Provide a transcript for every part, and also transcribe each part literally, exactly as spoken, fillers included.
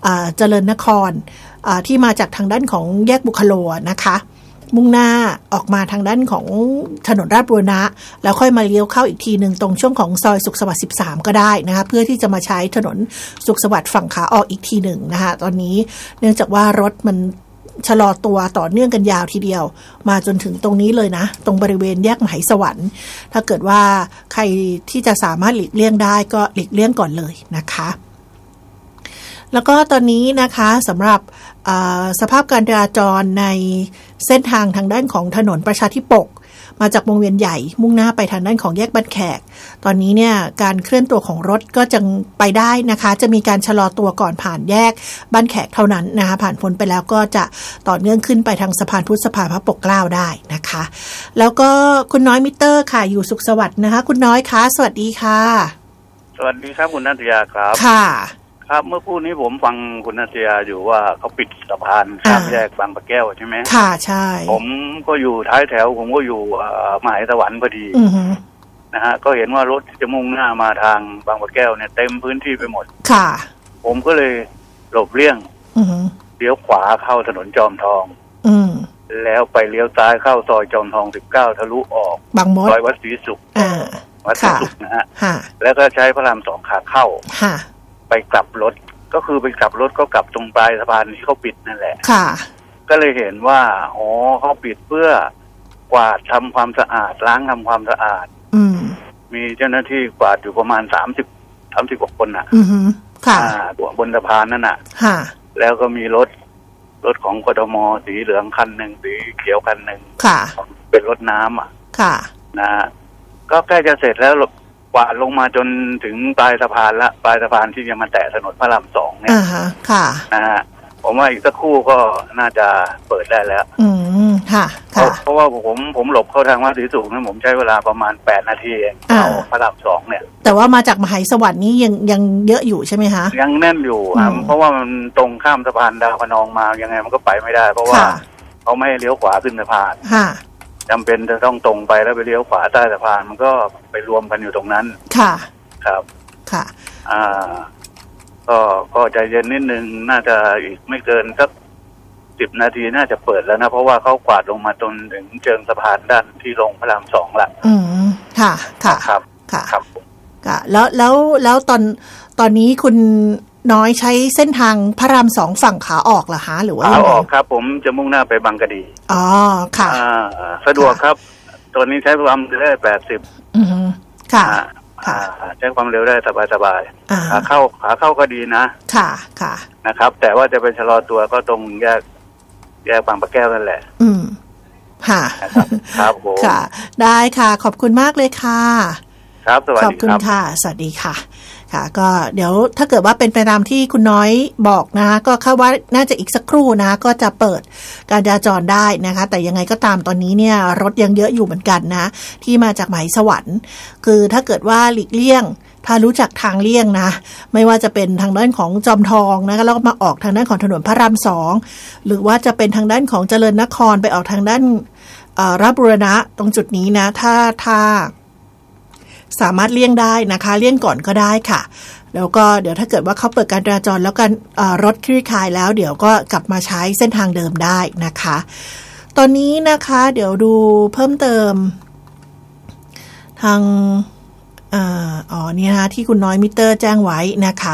เจริญนครที่มาจากทางด้านของแยกบุคโลนะคะมุ่งหน้าออกมาทางด้านของถนนราชบูรณะแล้วค่อยมาเลี้ยวเข้าอีกทีนึงตรงช่วงของซอยสุขสวัสดิ์สิบสามก็ได้นะคะเพื่อที่จะมาใช้ถนนสุขสวัสดิ์ฝั่งขาออกอีกทีหนึ่งนะคะตอนนี้เนื่องจากว่ารถมันชะลอตัวต่อเนื่องกันยาวทีเดียวมาจนถึงตรงนี้เลยนะตรงบริเวณแยกมหาสวรรค์ถ้าเกิดว่าใครที่จะสามารถหลีกเลี่ยงได้ก็หลีกเลี่ยงก่อนเลยนะคะแล้วก็ตอนนี้นะคะสำหรับสภาพการจราจรในเส้นทางทางด้านของถนนประชาธิปกมาจากวงเวียนใหญ่มุ่งหน้าไปทางด้านของแยกบ้านแขกตอนนี้เนี่ยการเคลื่อนตัวของรถก็จะไปได้นะคะจะมีการชะลอตัวก่อนผ่านแยกบ้านแขกเท่านั้นนะคะผ่านพ้นไปแล้วก็จะต่อเนื่องขึ้นไปทางสะพานพุทธสภาพระปกเกล้าได้นะคะแล้วก็คุณน้อยมิเตอร์ค่ะอยู่สุขสวัสดิ์นะคะคุณน้อยคะสวัสดีค่ะสวัสดีครับคุณนัทยาครับค่ะครับเมื่อพูดนี้ผมฟังคุณนัทยาอยู่ว่าเขาปิดสะพานข้ามแยกบางปะแก้วใช่ไหมค่ะใช่ผมก็อยู่ท้ายแถวผมก็อยู่มหาสวรรค์พอดีนะฮะก็เห็นว่ารถที่จะมุ่งหน้ามาทางบางปะแก้วเนี่ยเต็มพื้นที่ไปหมดค่ะผมก็เลยหลบเลี่ยงเลี้ยวขวาเข้าถนนจอมทองแล้วไปเลี้ยวซ้ายเข้าซอยจอมทองสิบเก้าทะลุออกบางมดซอยวัดศรีสุขวัดศรีสุขนะฮะแล้วก็ใช้พระรามสองขาเข้าไปกลับรถก็คือไปกลับรถก็กลับตรงปลายสะพานที่เขาปิดนั่นแหละค่ะก็เลยเห็นว่าอ๋อเขาปิดเพื่อกวาดทำความสะอาดล้างทำความสะอาดอืมมีเจ้าหน้าที่กวาดอยู่ประมาณสามสิบสามสิบกว่าคนน่ะอือฮึค่ะบนสะพานนั่นน่ะค่ะแล้วก็มีรถรถของกทมสีเหลืองคันหนึ่งสีเขียวคันหนึ่งค่ะเป็นรถน้ำอ่ะค่ะนะก็ใกล้จะเสร็จแล้วกวาดลงมาจนถึงปลายสะพานละปลายสะพานที่จะมาแตะถนนพระรามสองเนี่ยอ่าฮะค่ะนะฮะผมว่าอีกสักครู่ก็น่าจะเปิดได้แล้วอืมค่ะค่ะเพราะว่าผมผมหลบเข้าทางวัดศรีสุขเนี่ยผมใช้เวลาประมาณแปดนาทีเองเอาพระรามสองเนี่ยแต่ว่ามาจากมหาสวัสดิ์นี้ยังยังเยอะอยู่ใช่ไหมคะยังแน่นอยู่ครับเพราะว่ามันตรงข้ามสะพานดาวพนองมายังไงมันก็ไปไม่ได้เพราะว่าเขาไม่ให้เลี้ยวขวาขึ้นสะพานค่ะจำเป็นจะต้องตรงไปแล้วไปเลี้ยวขวาใต้สะพานมันก็ไปรวมกันอยู่ตรงนั้นค่ะครับค่ะอ่าก็ก็ใจเย็นนิดนึงน่าจะอีกไม่เกินสักสิบนาทีน่าจะเปิดแล้วนะเพราะว่าเขากวาดลงมาจนถึงเชิงสะพานด้านที่ลงพระรามสองละอืมค่ะค่ะครับค่ะครับค่ะแล้วแล้วแล้วตอนตอนนี้คุณน้อยใช้เส้นทางพระรามสองฝั่งขาออกเหรอคะหรือว่าขาออกครับผมจะมุ่งหน้าไปบางกะดีอ๋อค่ะอ่าสะดวกครับตอนนี้ใช้ความเร็วได้แปดสิบอืมค่ะค่ะใช้ความเร็วได้สบายๆขาเข้าขาเข้าก็ดีนะค่ะค่ะนะครับแต่ว่าจะไปชะลอตัวก็ตรงแยกแยกบางปะแก้วนั่นแหละอืมค่ะครับผมค่ะได้ค่ะขอบคุณมากเลยค่ะครับสวัสดีครับขอบคุณค่ะสวัสดีค่ะค่ะก็เดี๋ยวถ้าเกิดว่าเป็นไปตามที่คุณน้อยบอกนะคะก็คาดว่าน่าจะอีกสักครู่นะก็จะเปิดการจราจรได้นะคะแต่ยังไงก็ตามตอนนี้เนี่ยรถยังเยอะอยู่เหมือนกันนะที่มาจากมหาสวรรค์คือถ้าเกิดว่าหลีกเลี่ยงถ้ารู้จักทางเลี่ยงนะไม่ว่าจะเป็นทางด้านของจอมทองนะคะแล้วก็มาออกทางด้านของถนนพระรามสองหรือว่าจะเป็นทางด้านของเจริญนครไปออกทางด้านราชบูรณะตรงจุดนี้นะถ้าถ้าสามารถเลี่ยงได้นะคะเลี่ยงก่อนก็ได้ค่ะแล้วก็เดี๋ยวถ้าเกิดว่าเขาเปิดการจราจรแล้วกันรถคลี่คลายแล้วเดี๋ยวก็กลับมาใช้เส้นทางเดิมได้นะคะตอนนี้นะคะเดี๋ยวดูเพิ่มเติมทางอ่าอ๋อนี่นะคะที่คุณน้อยมิเตอร์แจ้งไว้นะคะ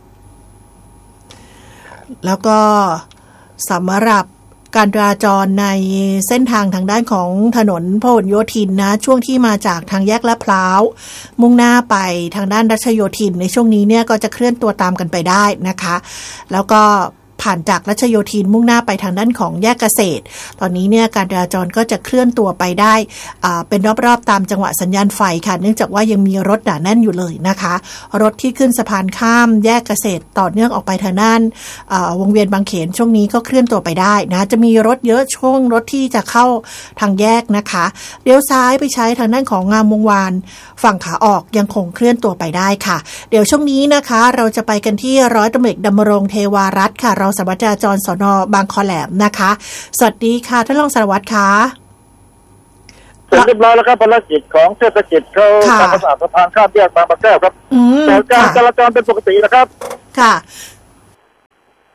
แล้วก็สำหรับการจราจรในเส้นทางทางด้านของถนนพหลโยธินนะช่วงที่มาจากทางแยกลาดพร้าวมุ่งหน้าไปทางด้านรัชโยธินในช่วงนี้เนี่ยก็จะเคลื่อนตัวตามกันไปได้นะคะแล้วก็ผ่านจากรัชโยธินมุ่งหน้าไปทางด้านของแยกเกษตรตอนนี้เนี่ยการจราจรก็จะเคลื่อนตัวไปได้อ่าเป็นรอบๆตามจังหวะสัญญาณไฟค่ะเนื่องจากว่ายังมีรถหนาแน่นอยู่เลยนะคะรถที่ขึ้นสะพานข้ามแยกเกษตรต่อเนื่องออกไปทางด้านอ่าวงเวียนบางเขนช่วงนี้ก็เคลื่อนตัวไปได้นะจะมีรถเยอะช่วงรถที่จะเข้าทางแยกนะคะเลี้ยวซ้ายไปใช้ทางด้านของงามวงวานฝั่งขาออกยังคงเคลื่อนตัวไปได้ค่ะเดี๋ยวช่วงนี้นะคะเราจะไปกันที่ร้อยตำรวจเอกดำรงเทวารัตน์ค่ะเราสารวัตรจราจรสน.บางคอแหลมนะคะสวัสดีค่ะท่านรองสารวัตรค่ะเสร็จเรียบร้อยแล้วครับภารกิจของเทศกิจเขาทำความสะอาดสะพานข้ามแยกบางปะแก้วครับแต่การจราจรเป็นปกตินะครับค่ะ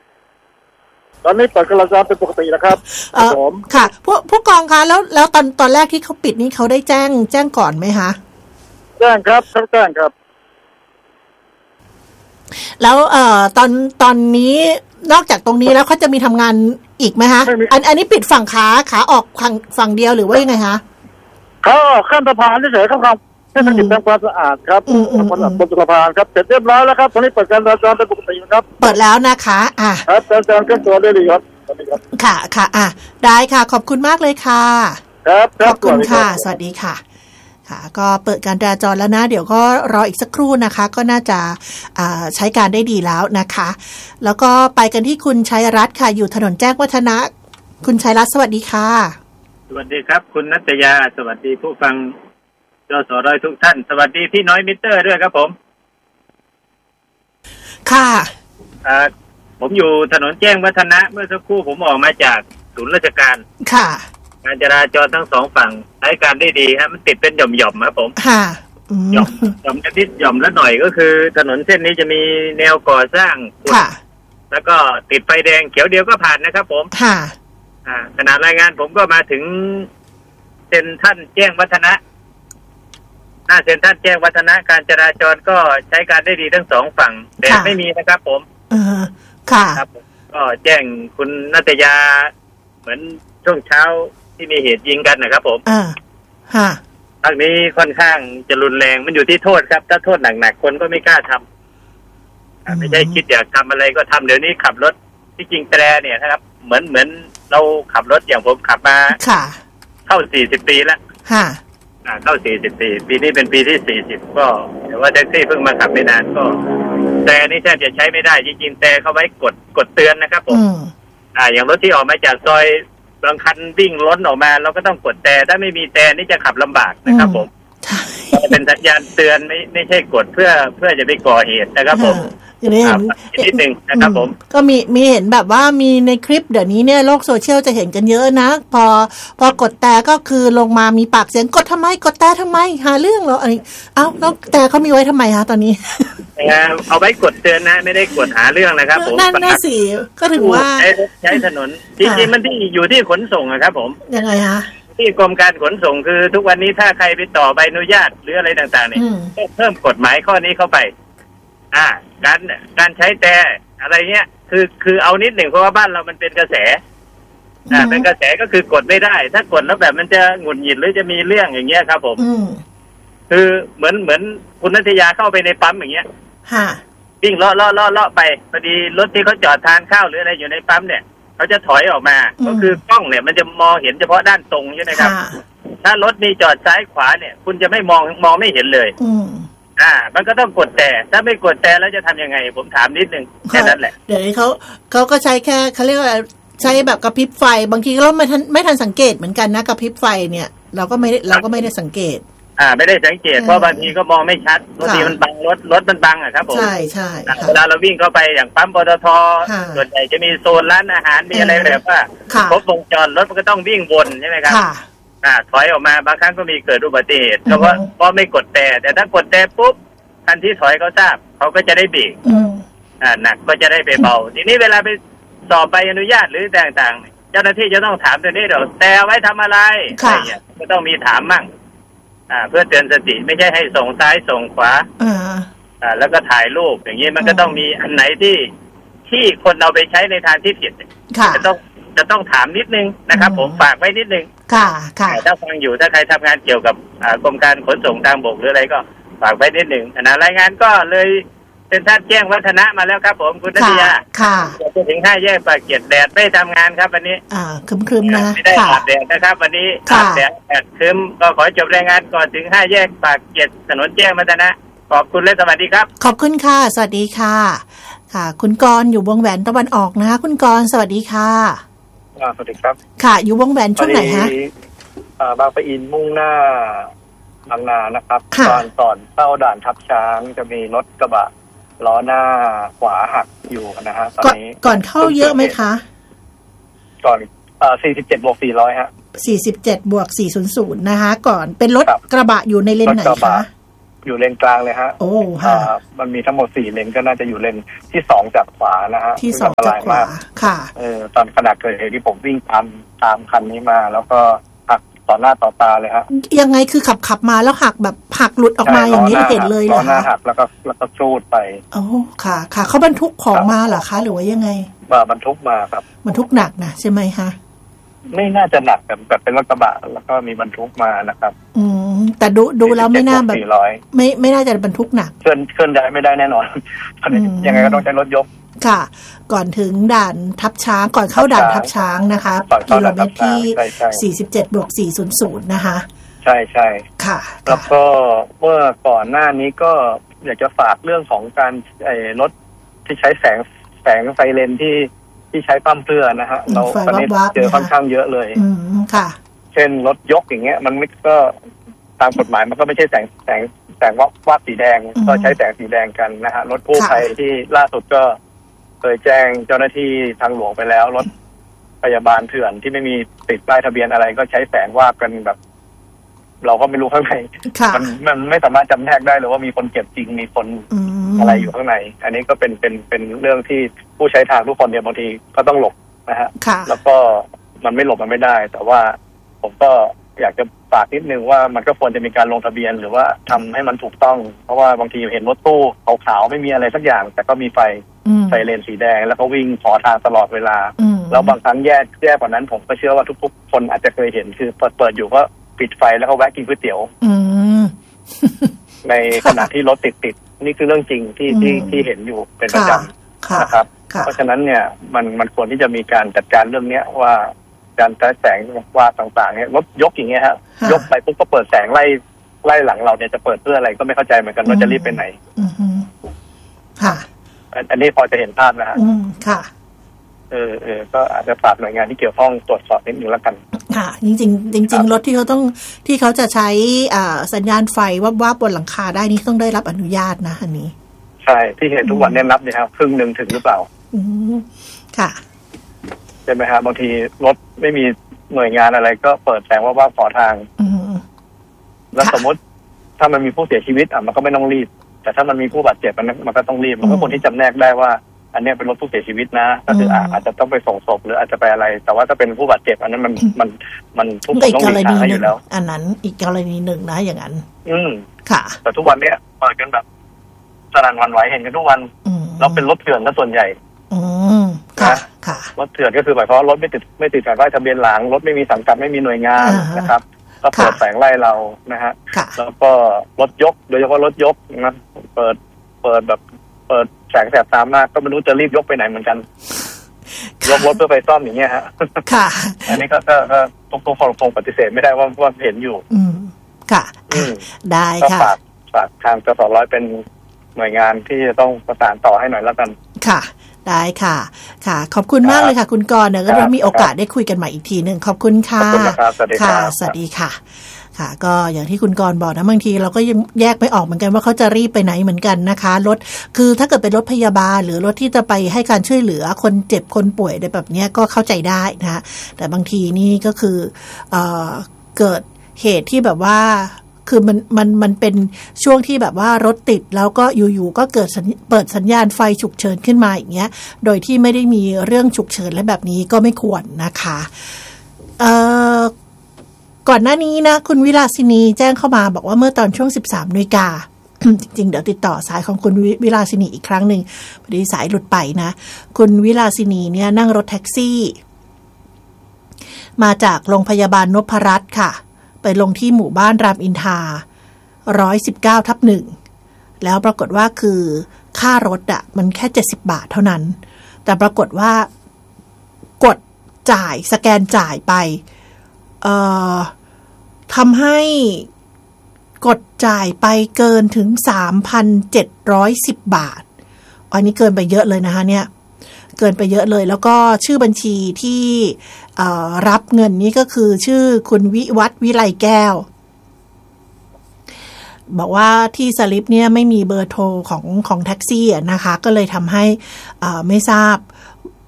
ตอนนี้เปิดการจราจรเป็นปกติแล้วครับผมค่ะผู้ผู้กองคะแล้วแล้วตอนตอนแรกที่เขาปิดนี้เขาได้แจ้งแจ้งก่อนไหมคะแจ้งครับแจ้งครับแล้วเอ่อตอนตอนนี้นอกจากตรงนี้แล้วเขาจะมีทำงานอีกไหมคะอันอันนี้ปิดฝั่งขาขาออกฝั่งฝั่งเดียวหรือว่ายังไงคะเขาออกข้ามสะพานเฉยๆครับครับเทศกิจทำความสะอาดครับทำความสะอาดบนสะพานครับเสร็จเรียบร้อยแล้วครับตอนนี้เปิดการจราจรเป็นปกติครับเปิดแล้วนะคะอ่ะครับจราจรเคลื่อนตัวได้เลยครับค่ะค่ะอ่ะได้ค่ะขอบคุณมากเลยค่ะครับขอบคุณค่ะสวัสดีค่ะค่ะก็เปิดการจราจรแล้วนะเดี๋ยวก็รออีกสักครู่นะคะก็น่าจะใช้การได้ดีแล้วนะคะแล้วก็ไปกันที่คุณชัยรัตน์ค่ะอยู่ถนนแจ้งวัฒนะคุณชัยรัตน์สวัสดีค่ะสวัสดีครับคุณนัตยาสวัสดีผู้ฟังจสร้อยทุกท่านสวัสดีพี่น้อยมิเตอร์ด้วยครับผมค่ะอ่าผมอยู่ถนนแจ้งวัฒนะเมื่อสักครู่ผมออกมาจากศูนย์ราชการค่ะการจราจรทั้งสองฝั่งใช้การได้ดีฮะมันติดเป็นหย่อมๆครับผมค่ะหย่อมหย่อมนิดหย่อมละหน่อยก็คือถนนเส้นนี้จะมีแนวก่อสร้างค่ะแล้วก็ติดไฟแดงเขียวเดียวก็ผ่านนะครับผมค่ะอ่าขณะรายงานผมก็มาถึงเซ็นทรัลแจ้งวัฒนะหน้าเซ็นทรัลแจ้งวัฒนะการจราจรก็ใช้การได้ดีทั้งสองฝั่งแต่ไม่มีนะครับผมเออค่ะครับก็แจ้งคุณนัตยาเหมือนช่วงเช้าที่มีเหตุยิงกันนะครับผมอ่าฮะทางนี้ค่อนข้างจะรุนแรงมันอยู่ที่โทษครับถ้าโทษหนักๆคนก็ไม่กล้าทำไม่ใช่คิดอยากทำอะไรก็ทำเดี๋ยวนี้ขับรถที่จริงแตรเนี่ยนะครับเหมือนเหมือนเราขับรถอย่างผมขับมาค่ะเข้าสี่สิบปีแล้วค่ะอ่าเข้าสี่สิบปีปีนี้เป็นปีที่สี่สิบก็แต่ว่าแท็กซี่เพิ่งมาขับไม่นานก็แต่นี่แทบจะใช้ไม่ได้จริงๆแต่เขาไว้กดกดเตือนนะครับผมอ่าอย่างรถที่ออกมาจากซอยบางคันวิ่งล้นออกมาเราก็ต้องกดแต่ถ้าไม่มีแต่นี่จะขับลำบากนะครับผมเป็นสัญญาณเตือนไม่ไม่ใช่กดเพื่อเพื่อจะไปก่อเหตุนะครับผมอย่างนี้เห็นนิดนึงนะครับผมก็มีมีเห็นแบบว่ามีในคลิปเดี๋ยวนี้เนี่ยโลกโซเชียลจะเห็นกันเยอะนะพอพอกดแต่ก็คือลงมามีปากเสียงกดทำไมกดแต่ทำไมหาเรื่องเหรออะไรเอ้าแล้วแต่เขามีไว้ทำไมคะตอนนี้เอาไว้กดเตือนนะไม่ได้กดหาเรื่องนะครับผมนั่นน่ะสิก็ถึงว่าใช้ใช้ถนนจริงๆมันที่อยู่ที่ขนส่งนะครับผมยังไงคะที่กรมการขนส่งคือทุกวันนี้ถ้าใครไปต่อใบอนุญาตหรืออะไรต่างๆเนี่ยเพิ่มกฎหมายข้อนี้เข้าไปอ่าการการใช้แต่อะไรเงี้ยคือคือเอานิดหนึ่งเพราะว่าบ้านเรามันเป็นกระแสอ่าเป็นกระแสก็คือกดไม่ได้ถ้ากดแล้วแบบมันจะหงุดหงิดหรือจะมีเรื่องอย่างเงี้ยครับผมคือเหมือนเหมือนคุณนัทยาเข้าไปในปั๊มอย่างเงี้ยวิ่งเลาะเลาะเลาะเลาะไปพอดีรถที่เขาจอดทานข้าวหรืออะไรอยู่ในปั๊มเนี่ยเขาจะถอยออกมาก็คือกล้องเนี่ยมันจะมองเห็นเฉพาะด้านตรงใช่ไหมครับถ้ารถมีจอดซ้ายขวาเนี่ยคุณจะไม่มองมองไม่เห็นเลยอ่ามันก็ต้องกดแต่ถ้าไม่กดแต่แล้วจะทำยังไงผมถามนิดนึงแค่นั้นแหละเดี๋ยวเขาเขาก็ใช้แค่เขาเรียกว่าใช้แบบกระพริบไฟบางทีเราไม่ทันไม่ทันสังเกตเหมือนกันนะกระพริบไฟเนี่ยเราก็ไม่เราก็ไม่ได้สังเกตอ่าไม่ได้สังเกตเพราะบางทีก็มองไม่ชัดบางทีมันบังรถรถมันบังอ่ะครับผมใช่ใช่เวลาเราวิ่งเข้าไปอย่างปั๊มปตทส่วนใหญ่จะมีโซนร้านอาหารมีอะไรแบบว่าครบวงจรรถมันก็ต้องวิ่งวนใช่ไหมครับอ่าถอยออกมาบางครั้งก็มีเกิดอุบัติเหตุเพราะว่าเพราะไม่กดแต่แต่ถ้ากดแต่ปุ๊บทันที่ถอยเขาทราบเขาก็จะได้เบรกอ่าหนักก็จะได้ไปเบาทีนี้เวลาไปสอบใบอนุญาตหรือต่างๆเจ้าหน้าที่จะต้องถามตัวนี้เดี๋ยวแต่ไว้ทำอะไรอะไรอย่างเงี้ยก็ต้องมีถามมั่งอ่าเพื่อเตือนสติไม่ใช่ให้ส่งซ้ายส่งขวาอ่าอ่าแล้วก็ถ่ายรูปอย่างนี้มันก็ต้องมีอันไหนที่ที่คนเอาไปใช้ในทางที่ผิดจะต้องจะต้องถามนิดนึงนะครับผมฝากไว้นิดนึงค่ะค่ะถ้าฟังอยู่ถ้าใครทำงานเกี่ยวกับกรมการขนส่งทางบกหรืออะไรก็ฝากไว้นิดนึงนะรายงานก็เลยเป็นท่านแจ้งวัฒนะมาแล้วครับผมคุณนัทยาค่ะจะถึงห้าแยกปากเกร็ดแดดไม่ทำงานครับวันนี้อ่าครึมๆนะไม่ได้อาบแดดนะครับวันนี้อาบแดดแดดครึ้มก็ขอจบรายงานก่อนถึงห้าแยกปากเกร็ดถนนแจ้งวัฒนะขอบคุณและสวัสดีครับขอบคุณค่ะสวัสดีค่ะค่ะคุณกรณ์อยู่วงแหวนตะวันออกนะคะคุณกรณ์สวัสดีค่ะสวัสดีครับค่ะอยู่วงแหวนช่วงไหนฮะบางปะอินมุ่งหน้าบางนานะครับตอนก่อนเข้าด่านทับช้างจะมีรถกระบะล้อหน้าขวาหักอยู่นะฮะตอนนี้ก่อนเข้าเยอะไหมคะก่อนเอ่อสี่สิบเจ็ดบวกสี่ร้อยฮะสี่สิบเจ็ดบวกสี่ร้อยนะคะก่อนเป็นรถกระบะอยู่ในเลนไหนคะเอยู่เลนกลางเลยฮะโอ้ค่ะมันมีทั้งหมดสี่เลนก็น่าจะอยู่เลนที่สองจากขวานะฮะที่สองจากขวาค่ะเออตอนขณะเกิดเหตุที่ผมวิ่งตามตามคันนี้มาแล้วก็หักต่อหน้าต่อตาเลยฮะยังไงคือขับขับมาแล้วหักแบบหักหลุดออกมาอย่างนี้เห็นเลยเหรอล้อหน้าหักแล้วก็แล้วก็ชูดไปโอ้ค่ะค่ะเขาบรรทุกของมาเหรอคะหรือว่ายังไงบรรทุกมาครับบรรทุกหนักนะใช่ไหมคะไม่น่าจะหนักแบบแบบเป็นรถกระบะแล้วก็มีบรรทุกมานะครับอืมแต่ดูดูแล้วไม่น่าแบบไม่ไม่น่าจะบรรทุกหนักเคลื่อนเคลื่อนได้ไม่ได้แน่นอนยังไงก็ต้องใช้รถยกค่ะก่อนถึงด่านทับช้างก่อนเข้าด่านทับช้างนะคะกิโลเมตรที่สี่สิบเจ็ดบวกสี่สิบนะคะใช่ใช่ค่ะแล้วก็เมื่อก่อนหน้านี้ก็อยากจะฝากเรื่องของการไอ้รถที่ใช้แสงแสงไซเรนที่ที่ใช้ปั้มเพื่อนะฮะเราตอนนี้เจอค่อนข้างเยอะเลยอืมค่ะเช่นรถยกอย่างเงี้ยมันไม่ก็ตามกฎหมายมันก็ไม่ใช่แสงแสงแสงวับวับสีแดงก็ใช้แสงสีแดงกันนะฮะรถกู้ภัยที่ล่าสุดก็เคยแจ้งเจ้าหน้าที่ทางหลวงไปแล้วรถพยาบาลเถื่อนที่ไม่มีติดป้ายทะเบียนอะไรก็ใช้แสงวาบกันแบบเราก็ไม่รู้ข้างในมันมันไม่สามารถจำแนกได้เลยว่ามีคนเจ็บจริงมีคนอะไรอยู่ข้างในอันนี้ก็เป็นเป็นเป็นเรื่องที่ผู้ใช้ทางทุกคนเนี่ยบางทีก็ต้องหลบนะฮะแล้วก็มันไม่หลบมันไม่ได้แต่ว่าผมก็อยากจะฝากนิดนึงว่ามันก็ควรจะมีการลงทะเบียนหรือว่าทำให้มันถูกต้องเพราะว่าบางทีเห็นรถตู้ขาวๆไม่มีอะไรสักอย่างแต่ก็มีไฟไฟเลนสีแดงแล้วก็วิ่งขอทางตลอดเวลาแล้วบางครั้งแย่แย่กว่านั้นผมก็เชื่อว่าทุกๆคนอาจจะเคยเห็นคือเปิดเปิดอยู่ก็ปิดไฟแล้วก็แวะกินก๋วยเตี๋ยวในขณะที่รถติดติดนี่คือเรื่องจริงที่ที่ที่เห็นอยู่เป็นประจำนะครับเพราะฉะนั้นเนี่ยมันมันควรที่จะมีการจัดการเรื่องนี้ว่าการใช้แสงว่าต่างๆเนี่ยรถยกอย่างเงี้ยฮะยกไปปุ๊บก็เปิดแสงไล่ไล่หลังเราเนี่ยจะเปิดเพื่ออะไรก็ไม่เข้าใจเหมือนกันว่าจะรีบไปไหนค่ะอันนี้พอจะเห็นภาพนะฮะค่ะเออเออก็อาจจะฝากหน่วยงานที่เกี่ยวข้องตรวจสอบนิดนึงแล้วกันค่ะจริงๆจริงๆรถที่เขาต้องที่เขาจะใช้อ่าสัญญาณไฟวับๆบนหลังคาได้นี่ต้องได้รับอนุญาตนะอันนี้ใช่ที่เห็นทุกวันเนี่ยนับเนี่ยครับครึ่งนึงถึงหรือเปล่าอืมค่ะใช่ไหมครับบางทีรถไม่มีหน่วยงานอะไรก็เปิดแสงวับๆขอทางอืมแล้วสมมติถ้ามันมีผู้เสียชีวิตอ่ะมันก็ไม่ต้องรีบแต่ถ้ามันมีผู้บาดเจ็บมันมันก็ต้องรีบมันก็ควรที่จำแนกได้ว่าอันนี้เป็นรถผู้เสียชีวิตนะก็คืออาจจะต้องไปส่งศพหรืออาจจะไปอะไรแต่ว่าถ้าเป็นผู้บาดเจ็บอันนั้นมันมันมันทุกคนต้องมีทางให้อยู่แล้วอันนั้นอีกกรณีหนึ่งนะอย่างนั้นอืมค่ะแต่ทุกวันเนี้ยเปิดกันแบบสนั่นหวั่นไหวเห็นกันทุกวันเราเป็นรถเถื่อนก็ส่วนใหญ่อืมค่ะค่ะรถเถื่อนก็คือหมายความว่ารถไม่ติดไม่ติดแผ่นป้ายทะเบียนหลังรถไม่มีสังกัดไม่มีหน่วยงานนะครับก็เปิดแสงไล่เรานะฮะแล้วก็รถยกโดยเฉพาะรถยกนะเปิดเปิดแบบเปิดแสงแสบตามากก็ไม่รู้จะรีบยกไปไหนเหมือนกันยกรถเพื่อไปซ่อมอย่างเงี้ยฮะค่ะอันนี้ก็ก็ก็ต้องต้องคงปฏิเสธไม่ได้ว่าว่าเห็นอยู่อืมค่ะได้ค่ะฝากฝากทางจสร้อยเป็นหน่วยงานที่จะต้องประสานต่อให้หน่อยแล้วกันค่ะได้ค่ะค่ะขอบคุณมากเลยค่ะคุณกรณ์เดี๋ยวเรามีโอกาสได้คุยกันใหม่อีกทีนึงขอบคุณค่ะขอบคุณครับสวัสดีค่ะสวัสดีค่ะค่ะก็อย่างที่คุณกรณ์บอกนะบางทีเราก็ยังแยกไม่ออกเหมือนกันว่าเขาจะรีบไปไหนเหมือนกันนะคะรถคือถ้าเกิดเป็นรถพยาบาลหรือรถที่จะไปให้การช่วยเหลือคนเจ็บคนป่วยอะไรแบบนี้ก็เข้าใจได้นะแต่บางทีนี่ก็คือเอ่อเกิดเหตุที่แบบว่าคือมันมันมันเป็นช่วงที่แบบว่ารถติดแล้วก็อยู่ๆก็เกิดเปิดสัญญาณไฟฉุกเฉินขึ้นมาอย่างเงี้ยโดยที่ไม่ได้มีเรื่องฉุกเฉินและแบบนี้ก็ไม่ควรนะคะเอ่อก่อนหน้านี้นะคุณวิลาสินีแจ้งเข้ามาบอกว่าเมื่อตอนช่วง สิบสามนาฬิกา จริงๆเดี๋ยวติดต่อสายของคุณวิลาสินีอีกครั้งหนึ่งพอดีสายหลุดไปนะคุณวิลาสินีเนี่ยนั่งรถแท็กซี่มาจากโรงพยาบาลนพรัตน์ค่ะไปลงที่หมู่บ้านรามอินทราหนึ่งร้อยสิบเก้าทับหนึ่งแล้วปรากฏว่าคือค่ารถอ่ะมันแค่เจ็ดสิบบาทเท่านั้นแต่ปรากฏว่ากดจ่ายสแกนจ่ายไปเอ่อทำให้กดจ่ายไปเกินถึง สามพันเจ็ดร้อยสิบ บาทอันนี้เกินไปเยอะเลยนะคะเนี่ยเกินไปเยอะเลยแล้วก็ชื่อบัญชีที่รับเงินนี้ก็คือชื่อคุณวิวัฒน์วิไลแก้วบอกว่าที่สลิปเนี่ยไม่มีเบอร์โทรของของแท็กซี่นะคะก็เลยทำให้ไม่ทราบ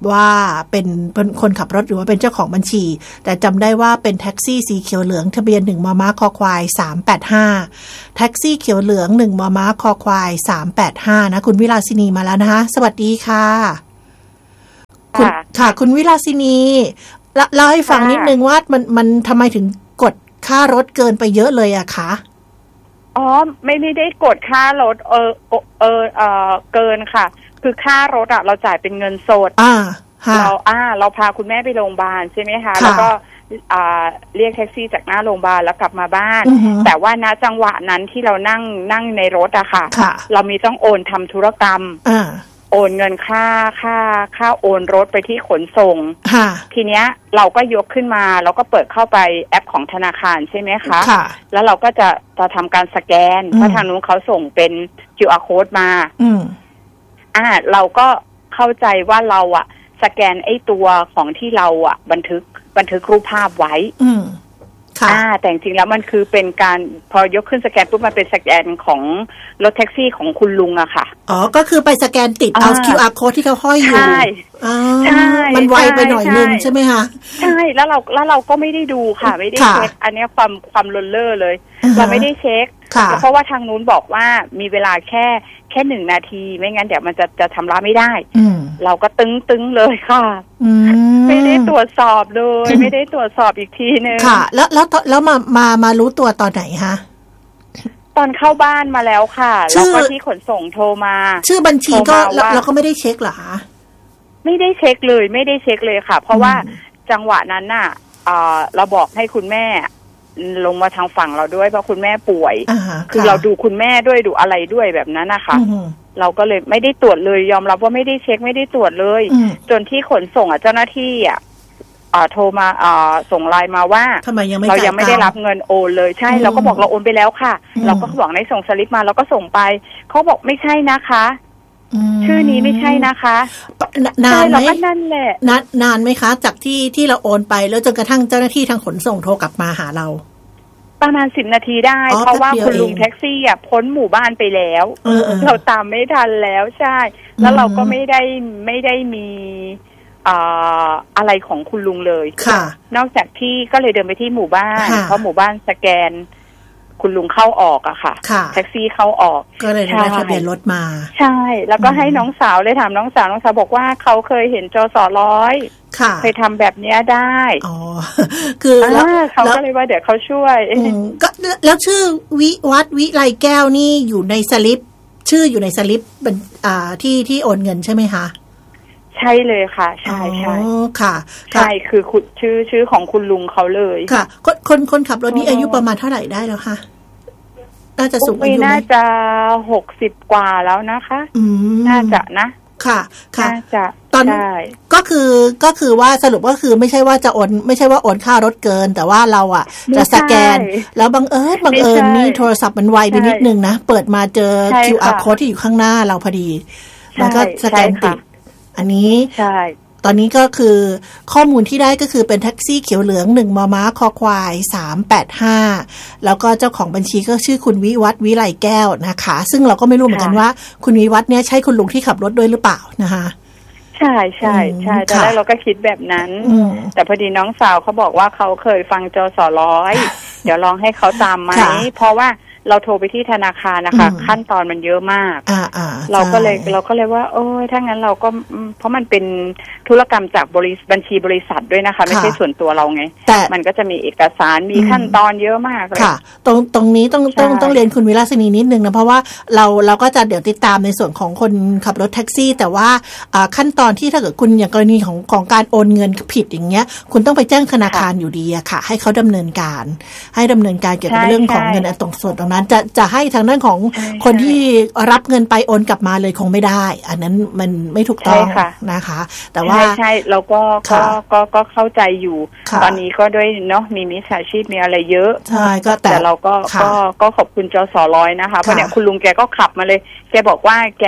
ว่าเป็นเป็นคนขับรถหรือว่าเป็นเจ้าของบัญชีแต่จำได้ว่าเป็นแท็กซี่สีเขียวเหลืองทะเบียนหนึ่งมมคอควายสามแปดห้าแท็กซี่เขียวเหลืองหนึ่งมมคอควายสามแปดห้านะคุณวิลาสินีมาแล้วนะคะสวัสดีค่ะคุณค่ะคุณวิลาสินีเล่าให้ฟังนิดนึงว่ามันมันทำไมถึงกดค่ารถเกินไปเยอะเลยอะคะอ๋อไม่ไม่ได้กดค่ารถเออเออเออเกินค่ะคือค่ารถอะเราจ่ายเป็นเงินสดอ่าเราอ่าเราพาคุณแม่ไปโรงพยาบาลใช่ไหมคะแล้วก็อ่าเรียกแท็กซี่จากหน้าโรงพยาบาลแล้วกลับมาบ้านแต่ว่าณจังหวะนั้นที่เรานั่งนั่งในรถอะค่ะเรามีต้องโอนทำธุรกรรมโอนเงินค่าค่าค่าโอนรถไปที่ขนส่งทีเนี้ยเราก็ยกขึ้นมาแล้วก็เปิดเข้าไปแอปของธนาคารใช่ไหมคะแล้วเราก็จะจะทำการสแกนเพราะทางนู้นเขาส่งเป็น คิว อาร์ Code มาอ่าเราก็เข้าใจว่าเราอะสแกนไอ้ตัวของที่เราอะบันทึกบันทึกรูปภาพไว้อืมค่ะอ่าแต่จริงๆแล้วมันคือเป็นการพอยกขึ้นสแกนปุ๊บมันเป็นสแกนของรถแท็กซี่ของคุณลุงอะค่ะอ๋อก็คือไปสแกนติดเอา คิว อาร์ Code ที่เขาห้อยอยู่ใช่ใช่มันไวไปหน่อยนึงใช่ไหมคะใช่แล้วเราแล้วเราก็ไม่ได้ดูค่ะไม่ได้เช็คอันนี้ความความลนเล่อเลยเราไม่ได้เช็คเพราะว่าทางนู้นบอกว่ามีเวลาแค่แค่หนึ่งนาทีไม่งั้นเดี๋ยวมันจะจะทำร้ายไม่ได้เราก็ตึ้งตึ้งเลยค่ะไม่ได้ตรวจสอบเลยไม่ได้ตรวจสอบอีกทีนึงค่ะแล้วแล้วแล้วมามามารู้ตัวตอนไหนคะตอนเข้าบ้านมาแล้วค่ะแล้วก็ที่ขนส่งโทรมาชื่อบัญชีก็เราก็ไม่ได้เช็คเหรอคะไม่ได้เช็คเลยไม่ได้เช็คเลยค่ะเพราะว่าจังหวะนั้นน่ะเราบอกให้คุณแม่ลงมาทางฝั่งเราด้วยเพราะคุณแม่ป่วยคือเราดูคุณแม่ด้วยดูอะไรด้วยแบบนั้นนะคะเราก็เลยไม่ได้ตรวจเลยยอมรับว่าไม่ได้เช็คไม่ได้ตรวจเลยจนที่ขนส่งอ่ะเจ้าหน้าที่อ่ะโทรมาส่งไลน์มาว่าเรายังไม่ได้รับเงินโอนเลยใช่เราก็บอกเราโอนไปแล้วค่ะเราก็บอกให้ส่งสลิปมาเราก็ส่งไปเขาบอกไม่ใช่นะคะชื่อนี้ไม่ใช่นะคะนานไหมนั่นแหละนานนานไหมคะจากที่ที่เราโอนไปแล้วจนกระทั่งเจ้าหน้าที่ทางขนส่งโทรกลับมาหาเราประมาณสิบนาทีได้เพราะว่าคุณลุงแท็กซี่อ่ะพ้นหมู่บ้านไปแล้วเราตามไม่ทันแล้วใช่แล้วเราก็ไม่ได้ไม่ได้มีอะไรของคุณลุงเลยนอกจากที่ก็เลยเดินไปที่หมู่บ้านเพราะหมู่บ้านสแกนคุณลุงเข้าออกอะค่ะแท็กซี่เข้าออกก็เลยได้ทะเบียนรถมาใช่แล้วก็ให้น้องสาวเลยถามน้องสาวน้องสาวบอกว่าเขาเคยเห็นจสร้อยเคยทำแบบนี้ได้อ๋อคือแล้วเขาก็เลยว่าเดี๋ยวเขาช่วยก็แล้วชื่อวิวัฒน์วิไลแก้วนี่อยู่ในสลิปชื่ออยู่ในสลิปอ่าที่ที่โอนเงินใช่ไหมคะใช่เลยค่ะใช่ใช่ค่ะใช่คือคุณชื่อชื่อของคุณลุงเขาเลยค่ะคนคนคนขับรถนี่อายุประมาณเท่าไหร่ได้แล้วคะน่าจะสูงอายุไหมน่าจะหกสิบกว่าแล้วนะคะน่าจะนะค่ะค่ะน่าจะตอนก็คือก็คือว่าสรุปก็คือไม่ใช่ว่าจะโอนไม่ใช่ว่าโอนค่ารถเกินแต่ว่าเราอ่ะจะสแกนแล้วบังเอิญบังเอิญนี่โทรศัพท์มันไวไปนิดนึงนะเปิดมาเจอ คิว อาร์ Code ที่อยู่ข้างหน้าเราพอดีมันก็สแกนติดอันนี้ใช่ตอนนี้ก็คือข้อมูลที่ได้ก็คือเป็นแท็กซี่เขียวเหลืองหนึ่งมมคอควายสามแปดห้าแล้วก็เจ้าของบัญชีก็ชื่อคุณวิวัฒน์วิไลแก้วนะคะซึ่งเราก็ไม่รู้เหมือนกันว่าคุณวิวัฒน์เนี่ยใช่คุณลุงที่ขับรถด้วยหรือเปล่านะคะใช่ใช่ใช่ตอนแรกเราก็คิดแบบนั้นแต่พอดีน้องสาวเขาบอกว่าเขาเคยฟังจสร้อยเดี๋ยวลองให้เขาตามไหมเพราะว่าเราโทรไปที่ธนาคารนะคะขั้นตอนมันเยอะมากเราก็เลยเราก็เลยว่าโอ้ยถ้างั้นเราก็เพราะมันเป็นธุรกรรมจากบริษัทบัญชีบริษัทด้วยนะคะไม่ใช่ส่วนตัวเราไงแต่มันก็จะมีเอกสารมีขั้นตอนเยอะมากเลยค่ะตรงตรงนี้ต้องต้องต้องเรียนคุณวิลาสินีนิดนึงนะเพราะว่าเราเราก็จะเดี๋ยวติดตามในส่วนของคนขับรถแท็กซี่แต่ว่าขั้นตอนที่ถ้าเกิดคุณอย่างกรณีของของการโอนเงินผิดอย่างเงี้ยคุณต้องไปแจ้งธนาคารอยู่ดีอะค่ะให้เขาดำเนินการให้ดำเนินการเกี่ยวกับเรื่องของเงินตรงส่วนตรงนั้นจะจะให้ทางด้านของคนที่รับเงินไปโอนกลับมาเลยคงไม่ได้อันนั้นมันไม่ถูกต้องนะคะแต่ว่าใช่เราก็ก็ก็ก็เข้าใจอยู่ตอนนี้ก็ด้วยเนาะมีมิจฉาชีพมีอะไรเยอะใช่ก็แต่เราก็ก็ก็ขอบคุณจสร้อยนะคะเพราะเนี่ยคุณลุงแกก็ขับมาเลยแกบอกว่าแก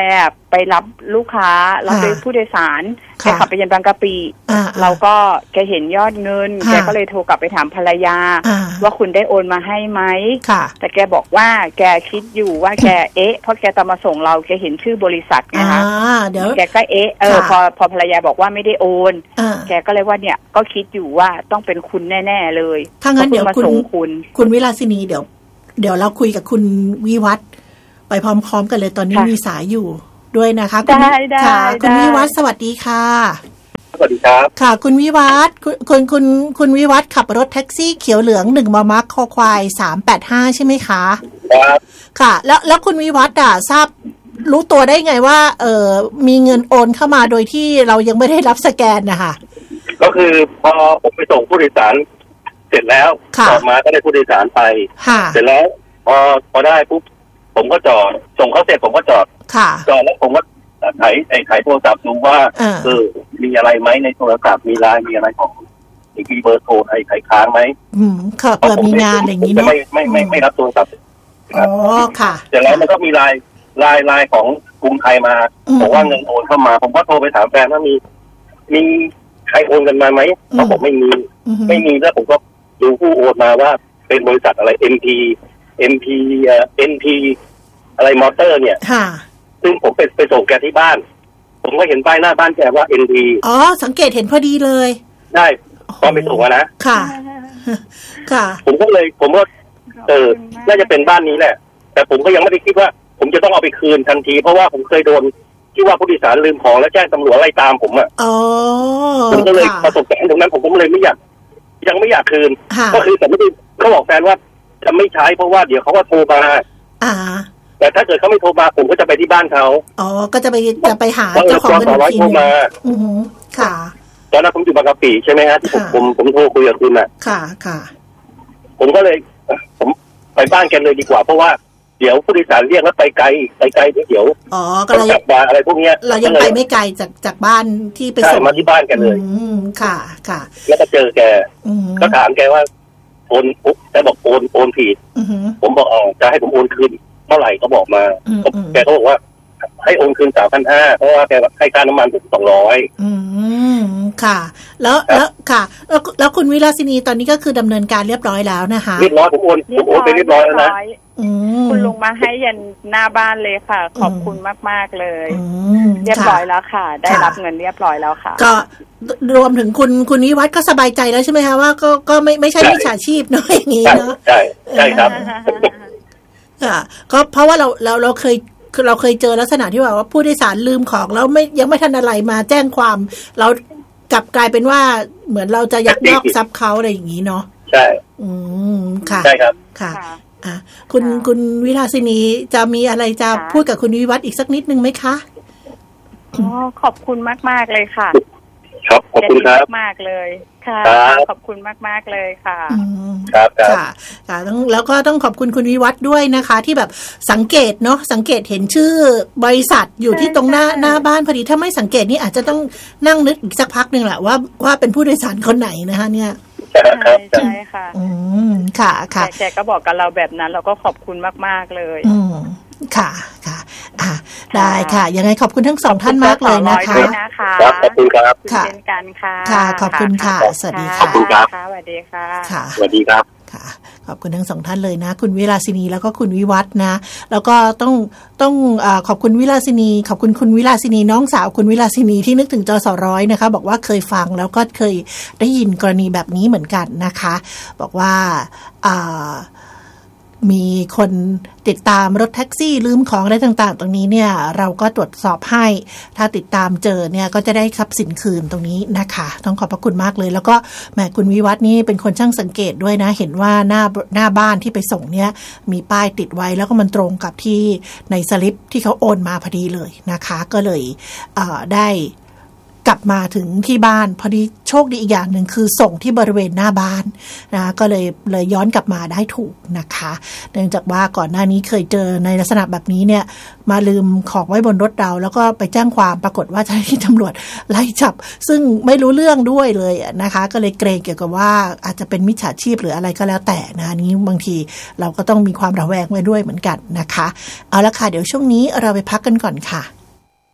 ไปรับลูกค้ารับโดยผู้โดยสารแกขับไปยันบางกะปิเราก็แกเห็นยอดเงินแกก็เลยโทรกลับไปถามภรรยาว่าคุณได้โอนมาให้ไหมแต่แกบอกว่าแกคิดอยู่ว่าแกเอ๊ะเพราะแกตามมาส่งเราแกเห็นชื่อบริษัทไงคะแกก็เอ๊ะเออพอพอภรรยาบอกว่าไม่ได้โอนแกก็เลยว่าเนี่ยก็คิดอยู่ว่าต้องเป็นคุณแน่ๆเลยถ้างั้นเดี๋ยวคุณคุณคุณวิลาสินีเดี๋ยวเดี๋ยวเราคุยกับคุณวิวัฒน์ไปพร้อมๆกันเลยตอนนี้มีสายอยู่ด้วยนะคะคุณค่ะคุณวิวัฒน์สวัสดีค่ะสวัสดีครับค่ะคุณวิวัฒน์คุณคุณคุณคุณวิวัฒน์ขับรถแท็กซี่เขียวเหลืองหนึ่งมอมักคอควายสามแปดห้าใช่ไหมคะครับค่ะแล้วแล้วคุณวิวัฒน์อ่ะทราบรู้ตัวได้ไงว่าเออมีเงินโอนเข้ามาโดยที่เรายังไม่ได้รับสแกนนะคะก็คือพอผมไปส่งผู้โดยสารเสร็จแล้วต่อมาก็ได้ผู้โดยสารไปเสร็จแล้วพอพอได้ปุ๊บผมก็จอดส่งเขาเสร็จผมก็จอดจอดแล้วผมก็ไถไอ้ไถโทรศัพท์ดูว่าเออมีอะไรไหมในโทรศัพท์มีไลน์มีอะไรของมีเบอร์โทรไอ้ไถค้างไหมอืมค่ะเปิดมีงานอย่างนี้เนาะไม่ไม่ไม่ไม่รับโทรศัพท์อ๋อค่ะเสร็จแล้วมันก็มีไลน์ไลน์ไลน์ของกรุงไทยมาบอกว่าเงินโอนเข้ามาผมก็โทรไปถามแฟนว่ามีมีใครโอนกันมาไหมเขาบอกไม่มีไม่มีแล้วผมก็ดูผู้โอนมาว่าเป็นบริษัทอะไร เอ็ม พี เอ็ม พี เอ่อ เอ็น พี อะไรมอเตอร์เนี่ยค่ะซึ่งผมไปไปส่งแกที่บ้านผมก็เห็นป้ายหน้าบ้านแกว่า เอ็น พีอ๋อสังเกตเห็นพอดีเลยได้ตอนไปส่งนะค่ะค่ะผมก็เลยผมก็เออน่าจะเป็นบ้านนี้แหละแต่ผมก็ยังไม่ได้คิดว่าผมจะต้องเอาไปคืนทันทีเพราะว่าผมเคยโดนที่ว่าผู้โดยสารลืมของแล้วแจ้งตำรวจไล่ตามผมอ่ะอ๋อผมก็เลยประสบการณ์ตรงนั้นผมก็เลยไม่อยากยังไม่อยากคืนก็คือแต่ไม่ได้เขาบอกแฟนว่าจะไม่ใช้เพราะว่าเดี๋ยวเขาก็โทรมาอ่าแต่ถ้าเกิดเขาไม่โทรมาผมก็จะไปที่บ้านเขาอ๋อก็จะไปจะไปหาเจ้าของเงินทีนึงอือค่ะตอนนั้นผมอยู่บางกะปิใช่ไหมฮะที่ผมผมผมโทรคุยกับคุณอ่ะค่ะค่ะผมก็เลยผมไปบ้านแกเลยดีกว่าเพราะว่าเดี๋ยวผู้โดยสารเรียกแล้วไปไกลไปไกลเดี๋ยวอ๋อก็เลยจับมาอะไรพวกเนี้ยเรายังไปไม่ไกลจากจากบ้านที่ไปส่งมาที่บ้านแกเลยอืมค่ะค่ะแล้วก็เจอแกก็ถามแกว่าโอนปุ๊บแกบอกโอนโอนผิดผมบอกอ๋อจะให้ผมโอนคืนเท่าไหร่ก็บอกมาแกก็บอกว่าให้โอนคืนสามพันห้าเพราะว่าแกให้ค่าน้ำมันผมสองร้อยอืมค่ะแล้วแล้วค่ะแล้วแล้วคุณวิลาสินีตอนนี้ก็คือดำเนินการเรียบร้อยแล้วนะคะเรียบร้อยผมโอนผมโอนไปเรียบร้อยแล้วนะคุณลุงมาให้ยันหน้าบ้านเลยค่ะขอบคุณมากๆเลยเรียบร้อยแล้วค่ะได้รับเงินเรียบร้อยแล้วค่ะก็รวมถึงคุณคุณวิวัฒน์ก็สบายใจแล้วใช่ไหมคะว่าก็ก็ไม่ไม่ใช่มิจฉาชีพเนาะอย่างนี้เนาะใช่ใช่ครับค่ะก็เพราะว่าเราเราเราเคยเราเคยเจอลักษณะที่ว่าผู้โดยสารลืมของแล้วไม่ยังไม่ทันอะไรมาแจ้งความเรากลับกลายเป็นว่าเหมือนเราจะยักยอกทรัพย์เขาอะไรอย่างนี้เนาะใช่อืมค่ะใช่ครับค่ะอ่ะคุณคุณวิลาสินีจะมีอะไรจะพูดกับคุณวิวัฒน์อีกสักนิดนึงไหมคะอ๋อขอบคุณมากมากเลยค่ะครับขอบคุณครับมากเลยค่ะขอบคุณมากมากเลยค่ะครับค่ะค่ะต้องแล้วก็ต้องขอบคุณคุณวิวัฒน์ด้วยนะคะที่แบบสังเกตเนาะสังเกตเห็นชื่อบริษัทอยู่ที่ตรงหน้าหน้าบ้านพอดีถ้าไม่สังเกตนี่อาจจะต้องนั่งนึกอีกสักพักนึงแหละว่าว่าเป็นผู้โดยสารคนไหนนะคะเนี่ยใช่ใช่ค่ะอืมค่ะค่ะแกก็บอกกับเราแบบนั้นเราก็ขอบคุณมากๆเลยอืมค่ะค่ะอ่าได้ค่ะยังไงขอบคุณทั้งสองท่านมากเลยนะคะครับขอบคุณครับค่ะเป็นกันค่ะค่ะขอบคุณค่ะสวัสดีค่ะขอบคุณครับสวัสดีค่ะค่ะสวัสดีครับค่ะขอบคุณทั้งสองท่านเลยนะคุณวิลาสินีแล้วก็คุณวิวัฒน์นะแล้วก็ต้องต้องอ่าขอบคุณวิลาสินีขอบคุณคุณวิลาสินีน้องสาวคุณวิลาสินีที่นึกถึงจสร้อยนะคะบอกว่าเคยฟังแล้วก็เคยได้ยินกรณีแบบนี้เหมือนกันนะคะบอกว่าอ่ามีคนติดตามรถแท็กซี่ลืมของอะไรต่างๆตรงนี้เนี่ยเราก็ตรวจสอบให้ถ้าติดตามเจอเนี่ยก็จะได้ทรัพย์สินคืนตรงนี้นะคะต้องขอบพระคุณมากเลยแล้วก็แหมคุณวิวัฒน์นี่เป็นคนช่างสังเกตด้วยนะเห็นว่าหน้าหน้าบ้านที่ไปส่งเนี่ยมีป้ายติดไว้แล้วก็มันตรงกับที่ในสลิปที่เขาโอนมาพอดีเลยนะคะก็เลยเอ่อได้กลับมาถึงที่บ้านพอดีโชคดีอีกอย่างหนึ่งคือส่งที่บริเวณหน้าบ้านนะก็เลยเลยย้อนกลับมาได้ถูกนะคะเนื่องจากว่าก่อนหน้านี้เคยเจอในลักษณะแบบนี้เนี่ยมาลืมของไว้บนรถเราแล้วก็ไปแจ้งความปรากฏว่าเจ้าหน้าที่ตำรวจไล่จับซึ่งไม่รู้เรื่องด้วยเลยนะคะก็เลยเกรงเกี่ยวกับว่าอาจจะเป็นมิจฉาชีพหรืออะไรก็แล้วแต่นะนี้บางทีเราก็ต้องมีความระแวงไว้ด้วยเหมือนกันนะคะเอาละค่ะเดี๋ยวช่วงนี้เราไปพักกันก่อนค่ะ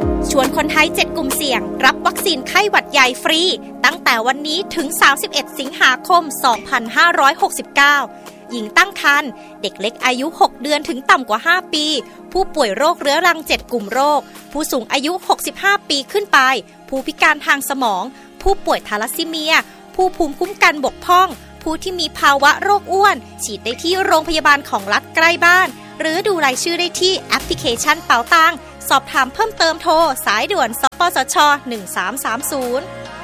ชวนคนไทยเจ็ดกลุ่มเสี่ยงรับวัคซีนไข้หวัดใหญ่ฟรีตั้งแต่วันนี้ถึงสามสิบเอ็ดสิงหาคมสองพันห้าร้อยหกสิบเก้าหญิงตั้งครรภ์เด็กเล็กอายุหกเดือนถึงต่ำกว่าห้าปีผู้ป่วยโรคเรื้อรังเจ็ดกลุ่มโรคผู้สูงอายุหกสิบห้าปีขึ้นไปผู้พิการทางสมองผู้ป่วยทาลัสซีเมียผู้ภูมิคุ้มกันบกพร่องผู้ที่มีภาวะโรคอ้วนฉีดได้ที่โรงพยาบาลของรัฐใกล้บ้านหรือดูรายชื่อได้ที่แอปพลิเคชันเป๋าตังสอบถามเพิ่มเติมโทรสายด่วนสปสชหนึ่งสามสามศูนย์